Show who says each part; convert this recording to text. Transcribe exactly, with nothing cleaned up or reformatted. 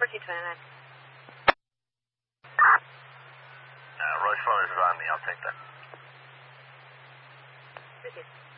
Speaker 1: fourteen twenty-nine.
Speaker 2: Uh, Royce Flores is on me. I'll take that.
Speaker 1: Received.